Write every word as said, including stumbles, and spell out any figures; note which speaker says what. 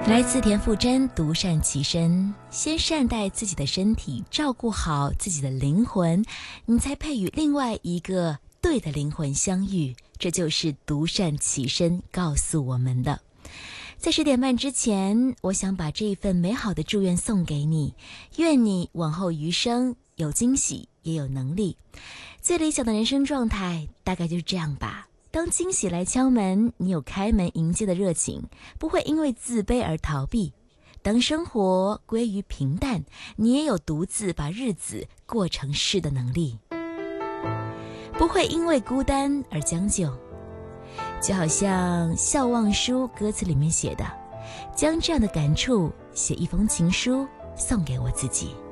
Speaker 1: 来自田馥甄，独善其身，先善待自己的身体，照顾好自己的灵魂，你才配与另外一个对的灵魂相遇。这就是独善其身告诉我们的。在十点半之前，我想把这一份美好的祝愿送给你，愿你往后余生有惊喜，也有能力。最理想的人生状态大概就是这样吧。当惊喜来敲门，你有开门迎接的热情，不会因为自卑而逃避。当生活归于平淡，你也有独自把日子过成诗的能力，不会因为孤单而将就。就好像《笑忘书》歌词里面写的，将这样的感触写一封情书送给我自己。